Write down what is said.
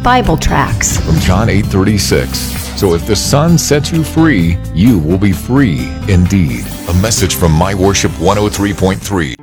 Bible tracts. From John 8:36. So if the Son sets you free, you will be free indeed. A message from My Worship 103.3.